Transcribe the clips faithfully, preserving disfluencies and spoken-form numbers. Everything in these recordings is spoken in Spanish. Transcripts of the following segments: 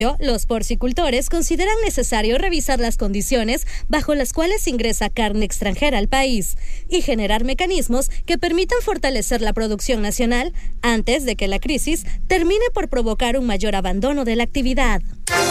Los porcicultores consideran necesario revisar las condiciones bajo las cuales ingresa carne extranjera al país y generar mecanismos que permitan fortalecer la producción nacional antes de que la crisis termine por provocar un mayor abandono de la actividad.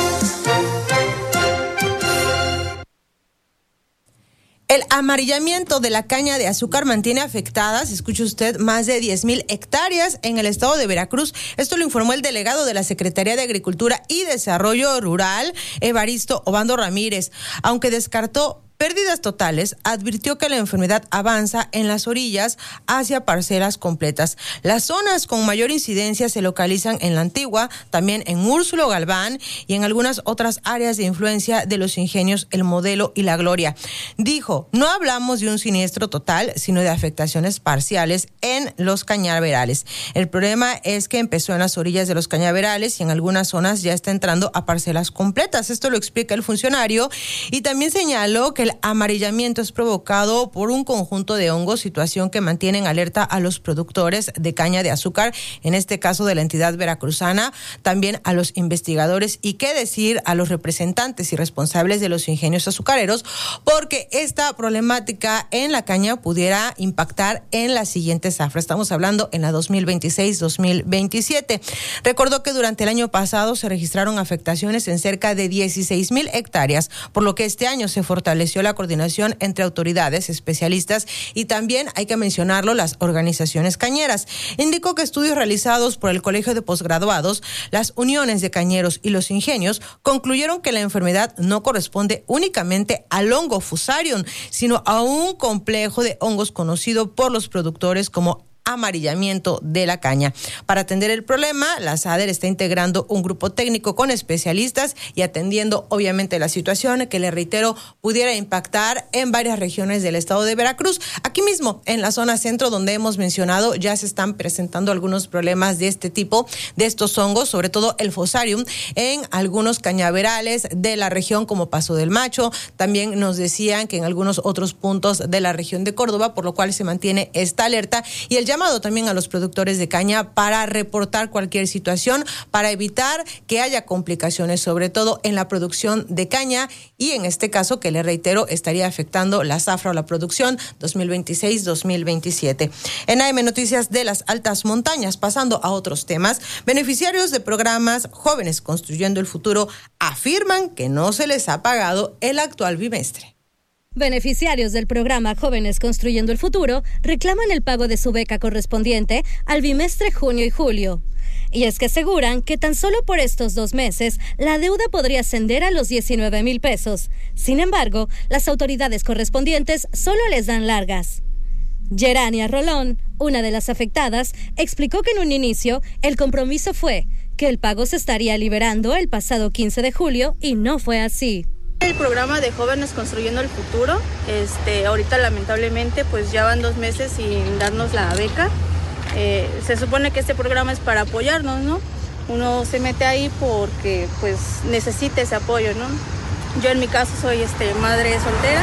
El amarillamiento de la caña de azúcar mantiene afectadas, escuche usted, más de diez mil hectáreas en el estado de Veracruz. Esto lo informó el delegado de la Secretaría de Agricultura y Desarrollo Rural, Evaristo Obando Ramírez. Aunque descartó pérdidas totales, advirtió que la enfermedad avanza en las orillas hacia parcelas completas. Las zonas con mayor incidencia se localizan en la Antigua, también en Úrsulo Galván y en algunas otras áreas de influencia de los ingenios El Modelo y La Gloria. Dijo, no hablamos de un siniestro total, sino de afectaciones parciales en los cañaverales. El problema es que empezó en las orillas de los cañaverales y en algunas zonas ya está entrando a parcelas completas. Esto lo explica el funcionario y también señaló que el amarillamiento es provocado por un conjunto de hongos, situación que mantiene en alerta a los productores de caña de azúcar, en este caso de la entidad veracruzana, también a los investigadores y qué decir a los representantes y responsables de los ingenios azucareros, porque esta problemática en la caña pudiera impactar en la siguiente zafra. Estamos hablando en la dos mil veintiséis dos mil veintisiete. Recordó que durante el año pasado se registraron afectaciones en cerca de dieciséis mil hectáreas, por lo que este año se fortaleció la coordinación entre autoridades, especialistas y también, hay que mencionarlo, las organizaciones cañeras. Indicó que estudios realizados por el Colegio de Posgraduados, las uniones de cañeros y los ingenios concluyeron que la enfermedad no corresponde únicamente al hongo Fusarium, sino a un complejo de hongos conocido por los productores como amarillamiento de la caña. Para atender el problema, la SADER está integrando un grupo técnico con especialistas y atendiendo obviamente la situación que, le reitero, pudiera impactar en varias regiones del estado de Veracruz. Aquí mismo, en la zona centro, donde hemos mencionado, ya se están presentando algunos problemas de este tipo, de estos hongos, sobre todo el Fusarium, en algunos cañaverales de la región como Paso del Macho. También nos decían que en algunos otros puntos de la región de Córdoba, por lo cual se mantiene esta alerta y el llamado también a los productores de caña para reportar cualquier situación, para evitar que haya complicaciones, sobre todo en la producción de caña y en este caso, que le reitero, estaría afectando la zafra o la producción dos mil veintiséis dos mil veintisiete. En A M Noticias de las Altas Montañas, pasando a otros temas, beneficiarios de programas Jóvenes Construyendo el Futuro afirman que no se les ha pagado el actual bimestre. Beneficiarios del programa Jóvenes Construyendo el Futuro reclaman el pago de su beca correspondiente al bimestre junio y julio. Y es que aseguran que tan solo por estos dos meses la deuda podría ascender a los diecinueve mil pesos. Sin embargo, las autoridades correspondientes solo les dan largas. Gerania Rolón, una de las afectadas, explicó que en un inicio el compromiso fue que el pago se estaría liberando el pasado quince de julio y no fue así. El programa de Jóvenes Construyendo el Futuro, este, ahorita lamentablemente pues ya van dos meses sin darnos la beca. Eh, se supone que este programa es para apoyarnos, ¿no? Uno se mete ahí porque pues necesita ese apoyo, ¿no? Yo en mi caso soy este, madre soltera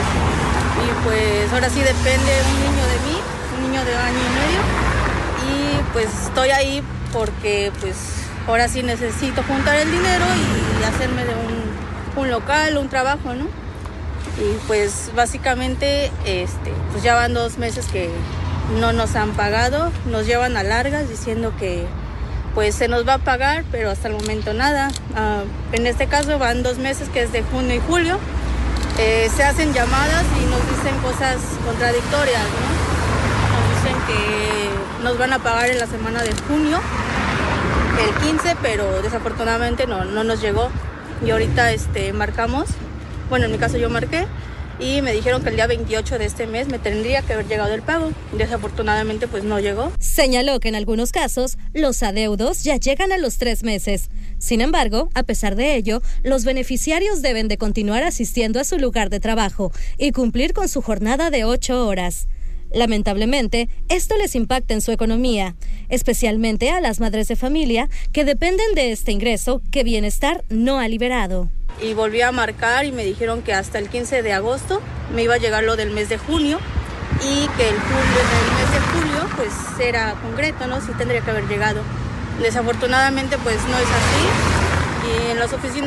y pues ahora sí depende un niño de mí, un niño de año y medio, y pues estoy ahí porque pues ahora sí necesito juntar el dinero y hacerme de un un local, un trabajo, ¿no? Y pues básicamente este, pues ya van dos meses que no nos han pagado, nos llevan a largas diciendo que pues se nos va a pagar, pero hasta el momento nada. Uh, en este caso van dos meses que es de junio y julio, eh, se hacen llamadas y nos dicen cosas contradictorias, ¿no? Nos dicen que nos van a pagar en la semana de junio, el quince, pero desafortunadamente no, no nos llegó. Y ahorita este, marcamos, bueno, en mi caso yo marqué y me dijeron que el día veintiocho de este mes me tendría que haber llegado el pago. Desafortunadamente pues no llegó. Señaló que en algunos casos los adeudos ya llegan a los tres meses. Sin embargo, a pesar de ello, los beneficiarios deben de continuar asistiendo a su lugar de trabajo y cumplir con su jornada de ocho horas. Lamentablemente, esto les impacta en su economía, especialmente a las madres de familia que dependen de este ingreso que Bienestar no ha liberado. Y volví a marcar y me dijeron que hasta el quince de agosto me iba a llegar lo del mes de junio y que el, julio, el mes de julio pues era concreto, ¿no? Sí tendría que haber llegado. Desafortunadamente pues no es así y en las oficinas